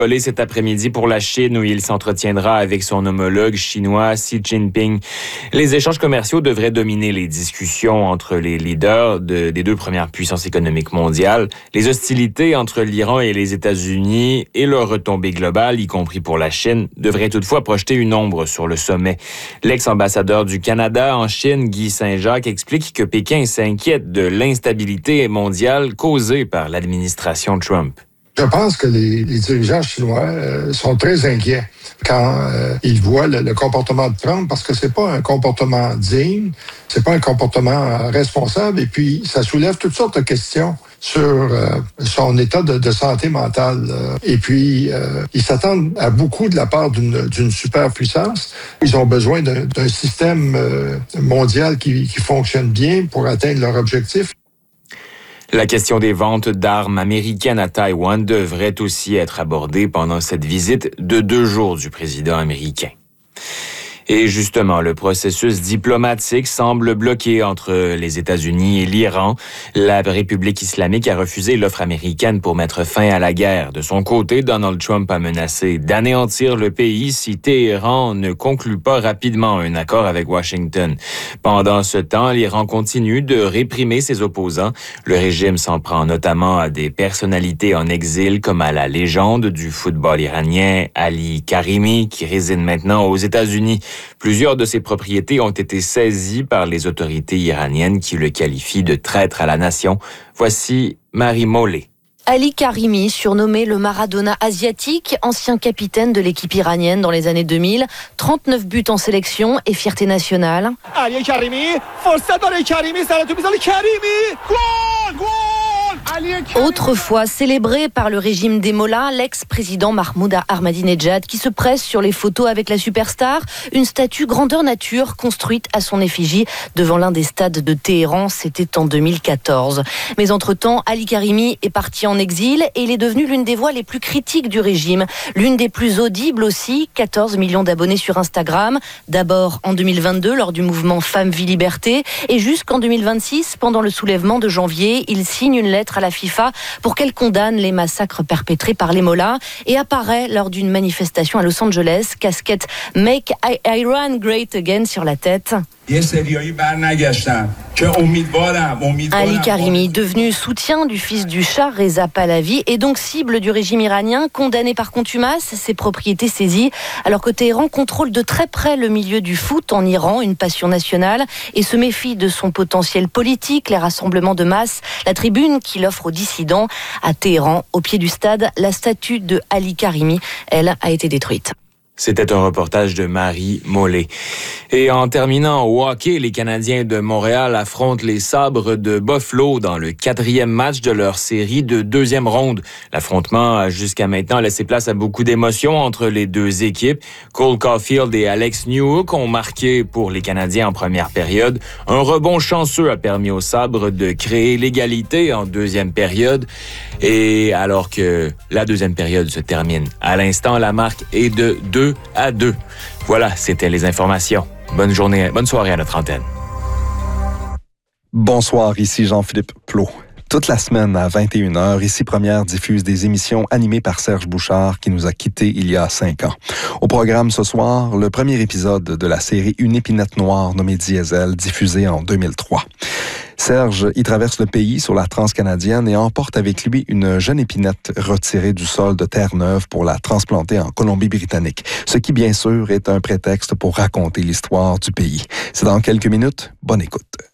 Volé cet après-midi pour la Chine où il s'entretiendra avec son homologue chinois Xi Jinping. Les échanges commerciaux devraient dominer les discussions entre les leaders des deux premières puissances économiques mondiales. Les hostilités entre l'Iran et les États-Unis et leur retombée globale, y compris pour la Chine, devraient toutefois projeter une ombre sur le sommet. L'ex-ambassadeur du Canada en Chine, Guy Saint-Jacques, explique que Pékin s'inquiète de l'instabilité mondiale causée par l'administration Trump. Je pense que les dirigeants chinois sont très inquiets quand ils voient le comportement de Trump parce que c'est pas un comportement digne, c'est pas un comportement responsable et puis ça soulève toutes sortes de questions sur son état de santé mentale. Et puis, ils s'attendent à beaucoup de la part d'une superpuissance. Ils ont besoin d'un système mondial qui fonctionne bien pour atteindre leur objectif. La question des ventes d'armes américaines à Taïwan devrait aussi être abordée pendant cette visite de 2 jours du président américain. Et justement, le processus diplomatique semble bloqué entre les États-Unis et l'Iran. La République islamique a refusé l'offre américaine pour mettre fin à la guerre. De son côté, Donald Trump a menacé d'anéantir le pays si Téhéran ne conclut pas rapidement un accord avec Washington. Pendant ce temps, l'Iran continue de réprimer ses opposants. Le régime s'en prend notamment à des personnalités en exil comme à la légende du football iranien Ali Karimi qui réside maintenant aux États-Unis. Plusieurs de ses propriétés ont été saisies par les autorités iraniennes qui le qualifient de traître à la nation. Voici Marie Mollet. Ali Karimi, surnommé le Maradona asiatique, ancien capitaine de l'équipe iranienne dans les années 2000, 39 buts en sélection et fierté nationale. Ali Karimi, Karimi, goal, goal. Autrefois célébré par le régime des Mollahs, l'ex-président Mahmoud Ahmadinejad qui se presse sur les photos avec la superstar, une statue grandeur nature construite à son effigie devant l'un des stades de Téhéran, c'était en 2014. Mais entre-temps, Ali Karimi est parti en exil et il est devenu l'une des voix les plus critiques du régime, l'une des plus audibles aussi, 14 millions d'abonnés sur Instagram, d'abord en 2022 lors du mouvement Femmes, Vie, Liberté et jusqu'en 2026, pendant le soulèvement de janvier, il signe une lettre à la FIFA pour qu'elle condamne les massacres perpétrés par les Mollahs et apparaît lors d'une manifestation à Los Angeles, casquette Make Iran Great Again sur la tête. Ali Karimi, devenu soutien du fils du Shah Reza Pahlavi et donc cible du régime iranien, condamné par contumace, ses propriétés saisies, alors que Téhéran contrôle de très près le milieu du foot en Iran, une passion nationale, et se méfie de son potentiel politique, les rassemblements de masse, la tribune qu'il offre aux dissidents. À Téhéran, au pied du stade, la statue de Ali Karimi, elle, a été détruite. C'était un reportage de Marie Mollet. Et en terminant au hockey, les Canadiens de Montréal affrontent les Sabres de Buffalo dans le 4e match de leur série de 2e ronde. L'affrontement a jusqu'à maintenant laissé place à beaucoup d'émotions entre les deux équipes. Cole Caulfield et Alex Newhook ont marqué pour les Canadiens en première période. Un rebond chanceux a permis aux Sabres de créer l'égalité en 2e période. Et alors que la 2e période se termine à l'instant, la marque est de 2-2. Voilà, c'était les informations. Bonne journée, bonne soirée à notre antenne. Bonsoir, ici Jean-Philippe Plot. Toute la semaine à 21h, Ici Première diffuse des émissions animées par Serge Bouchard qui nous a quittés il y a 5 ans. Au programme ce soir, le premier épisode de la série Une épinette noire nommée Diesel, diffusée en 2003. Serge y traverse le pays sur la transcanadienne et emporte avec lui une jeune épinette retirée du sol de Terre-Neuve pour la transplanter en Colombie-Britannique. Ce qui, bien sûr, est un prétexte pour raconter l'histoire du pays. C'est dans quelques minutes. Bonne écoute.